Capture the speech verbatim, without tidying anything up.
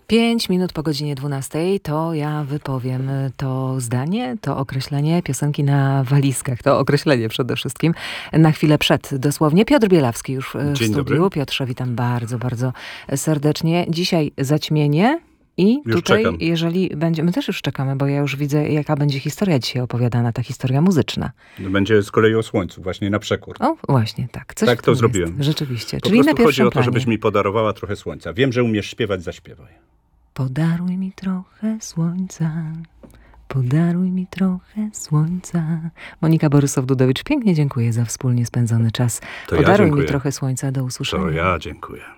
Pięć minut po godzinie dwunastej to ja wypowiem to zdanie, to określenie piosenki na walizkach. To określenie przede wszystkim. Na chwilę przed dosłownie. Piotr Bielawski już w Dzień studiu. dobry. Piotrze, witam bardzo, bardzo serdecznie. Dzisiaj zaćmienie. I Już tutaj, czekam. jeżeli będzie, my też już czekamy, bo ja już widzę, jaka będzie historia dzisiaj opowiadana, ta historia muzyczna. Będzie z kolei o słońcu, właśnie na przekór. O, właśnie, tak. Coś Tak w to tym zrobiłem. Jest. Rzeczywiście. Po Czyli na prostu chodzi pierwszym o to, planie. żebyś mi podarowała trochę słońca. Wiem, że umiesz śpiewać, zaśpiewaj. Podaruj mi trochę słońca, podaruj mi trochę słońca. Monika Borysow-Dudowicz, pięknie dziękuję za wspólnie spędzony czas. To ja Podaruj mi dziękuję. trochę słońca, do usłyszenia. To ja dziękuję.